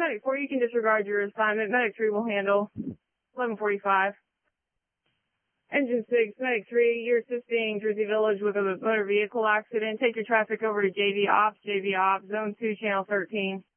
Medic 4, you can disregard your assignment. Medic 3 will handle. 11:45. Engine 6, Medic 3, you're assisting Jersey Village with a motor vehicle accident. Take your traffic over to JV Ops, Zone 2, Channel 13.